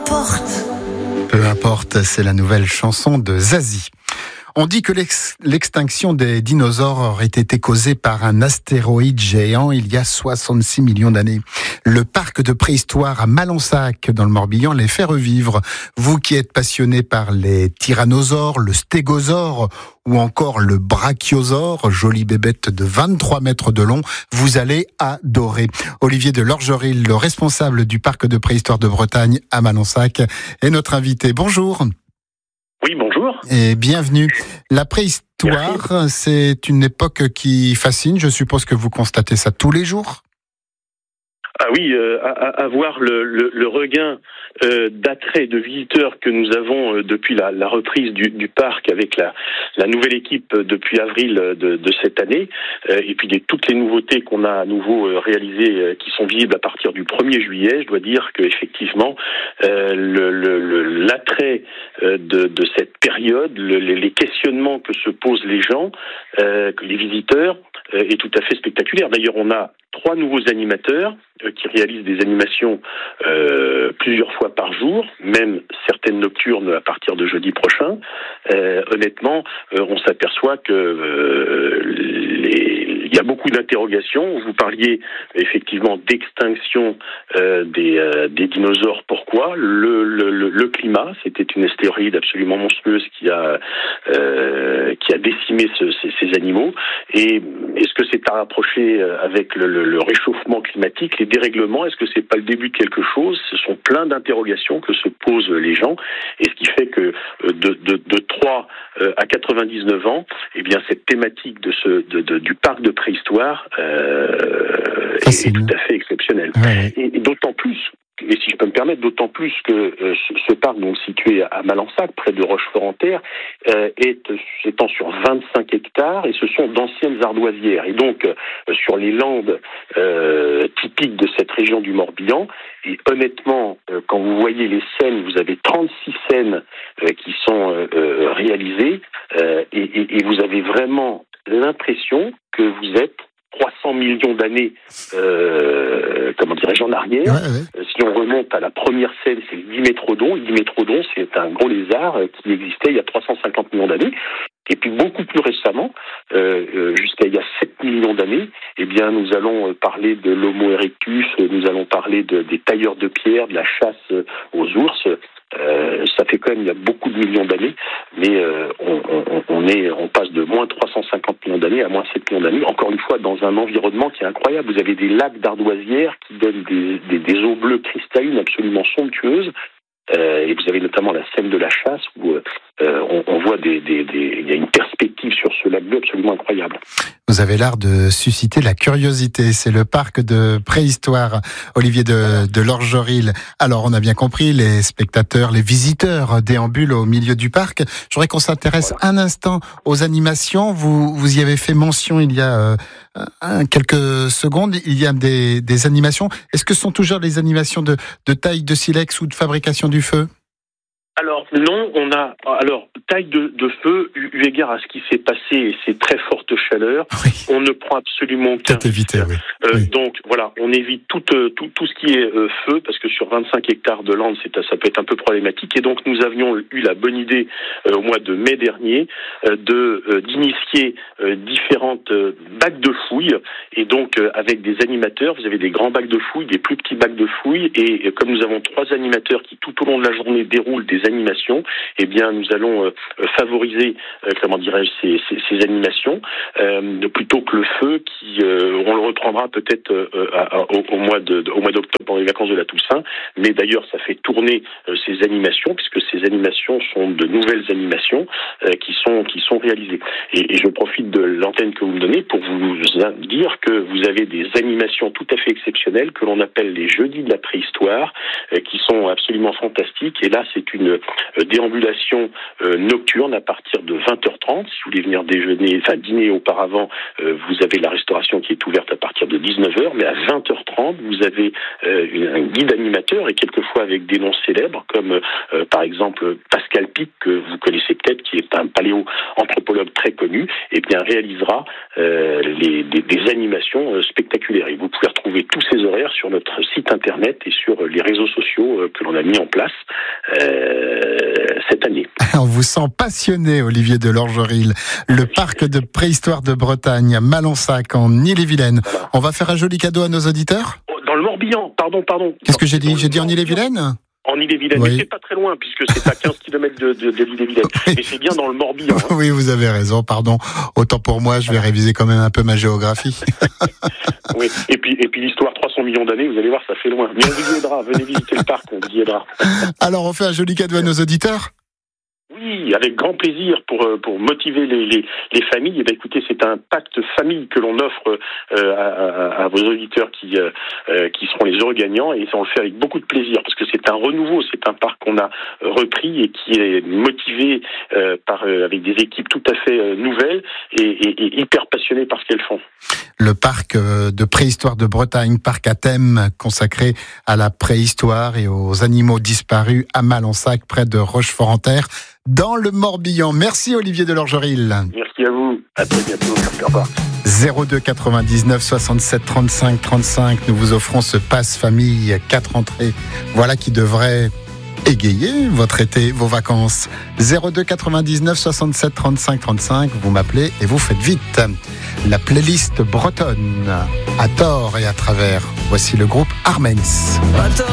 Peu importe, c'est la nouvelle chanson de Zazie. On dit que l'extinction des dinosaures aurait été causée par un astéroïde géant il y a 66 millions d'années. Le parc de préhistoire à Malensac, dans le Morbihan, les fait revivre. Vous qui êtes passionné par les tyrannosaures, le stégosaure ou encore le brachiosaure, jolie bébête de 23 mètres de long, vous allez adorer. Olivier de Lorgeril, le responsable du parc de préhistoire de Bretagne à Malensac, est notre invité. Bonjour. Oui, bonjour. Et bienvenue. La préhistoire, Merci. c'est une époque qui fascine. Je suppose que vous constatez ça tous les jours. Ah oui, à voir le regain d'attrait de visiteurs que nous avons depuis la reprise du parc avec la nouvelle équipe depuis avril de cette année, et puis toutes les nouveautés qu'on a à nouveau réalisées qui sont visibles à partir du 1er juillet, je dois dire qu'effectivement l'attrait de cette période, les questionnements que se posent les gens, que les visiteurs, est tout à fait spectaculaire. D'ailleurs, on a 3 nouveaux animateurs qui réalisent des animations plusieurs fois par jour, même certaines nocturnes à partir de jeudi prochain. Honnêtement, on s'aperçoit que il y a beaucoup d'interrogations. Vous parliez effectivement d'extinction des dinosaures. Pourquoi ? Le climat, c'était une astéroïde absolument monstrueuse qui a décimé ces animaux. Et est-ce que c'est à rapprocher avec le réchauffement climatique, les dérèglements? Est-ce que c'est pas le début de quelque chose? Ce sont plein d'interrogations que se posent les gens, et ce qui fait que de 3 à 99 ans, eh bien cette thématique du parc de préhistoire est tout à fait exceptionnelle. Ouais. Et d'autant plus. Et si je peux me permettre, d'autant plus que ce parc, donc situé à Malensac, près de Rochefort-en-Terre, s'étend sur 25 hectares, et ce sont d'anciennes ardoisières. Et donc, sur les landes typiques de cette région du Morbihan, et honnêtement, quand vous voyez les scènes, vous avez 36 scènes qui sont réalisées, et vous avez vraiment l'impression que vous êtes 300 millions d'années, en arrière. Ouais. Si on remonte à la première scène, c'est le Dimétrodon. Le Dimétrodon, c'est un gros lézard qui existait il y a 350 millions d'années. Et puis beaucoup plus récemment, jusqu'à il y a 7 millions d'années, eh bien nous allons parler de l'Homo erectus, nous allons parler des tailleurs de pierre, de la chasse aux ours. Ça fait quand même il y a beaucoup de millions d'années, mais on passe de moins 350 millions d'années à moins 7 millions d'années, encore une fois dans un environnement qui est incroyable. Vous avez des lacs d'ardoisières qui donnent des eaux bleues cristallines absolument somptueuses, et vous avez notamment la scène de la chasse où on voit il y a une perspective sur ce lac bleu absolument incroyable. Vous avez l'art de susciter la curiosité. C'est le parc de préhistoire, Olivier de Lorgeril. Alors, on a bien compris, les spectateurs, les visiteurs déambulent au milieu du parc. Je voudrais qu'on s'intéresse un instant aux animations. Vous y avez fait mention il y a quelques secondes. Il y a des animations. Est-ce que ce sont toujours des animations de taille de silex ou de fabrication du feu ? Alors non, on a taille de feu, eu égard à ce qui s'est passé et ces très fortes chaleurs, Oui. on ne prend absolument aucun Éviter, risque. oui. Donc voilà, on évite tout ce qui est feu, parce que sur 25 hectares de landes, ça peut être un peu problématique. Et donc nous avions eu la bonne idée au mois de mai dernier d'initier différentes bacs de fouilles, et donc avec des animateurs. Vous avez des grands bacs de fouilles, des plus petits bacs de fouilles, et comme nous avons 3 animateurs qui tout au long de la journée déroulent des animations, eh bien nous allons favoriser ces animations plutôt que le feu qui on le reprendra peut-être au mois d'octobre pendant les vacances de la Toussaint, mais d'ailleurs ça fait tourner ces animations, puisque ces animations sont de nouvelles animations qui sont réalisées. Et je profite de l'antenne que vous me donnez pour vous dire que vous avez des animations tout à fait exceptionnelles que l'on appelle les jeudis de la préhistoire, qui sont absolument fantastiques. Et là c'est une une déambulation nocturne à partir de 20h30. Si vous voulez venir dîner auparavant, vous avez la restauration qui est ouverte à partir de 19h, mais à 20h30, vous avez un guide animateur et quelquefois avec des noms célèbres comme par exemple Pascal Pic, que vous connaissez peut-être, qui est un paléo-anthropologue très connu, et bien réalisera des animations spectaculaires. Et vous pouvez retrouver tous ces horaires sur notre site internet et sur les réseaux sociaux que l'on a mis en place cette année. On vous sent passionné, Olivier de Lorgeril. Le parc de préhistoire de Bretagne à Malensac en Ille-et-Vilaine. Voilà. On va faire un joli cadeau à nos auditeurs ? Dans le Morbihan, pardon. Qu'est-ce que j'ai dit ? J'ai dit en Ille-et-Vilaine ? En Ille-et-Vilaine, oui. Mais c'est pas très loin, puisque c'est à 15 km de l'Ille-et-Vilaine. Et c'est bien dans le Morbihan. Hein. Oui, vous avez raison, pardon. Autant pour moi, je vais réviser quand même un peu ma géographie. Oui, et puis l'histoire 300 millions d'années, vous allez voir, ça fait loin. Mais on vous y aidera, venez visiter le parc, on vous y aidera. Alors, on fait un joli cadeau à nos auditeurs ? Oui, avec grand plaisir pour motiver les familles. Et bien, écoutez, c'est un pacte famille que l'on offre à vos auditeurs qui seront les heureux gagnants, et ça on le fait avec beaucoup de plaisir parce que c'est un renouveau, c'est un parc qu'on a repris et qui est motivé avec des équipes tout à fait nouvelles et hyper passionnées par ce qu'elles font. Le parc de préhistoire de Bretagne, parc à thème consacré à la préhistoire et aux animaux disparus à Malensac, près de Rochefort-en-Terre, dans le Morbihan. Merci Olivier de Lorgeril. Merci à vous. À très bientôt. Au revoir. 02 99 67 35 35. Nous vous offrons ce passe famille 4 entrées. Voilà qui devrait égayer votre été, vos vacances. 02 99 67 35 35. Vous m'appelez et vous faites vite. La playlist bretonne à tort et à travers. Voici le groupe Armens.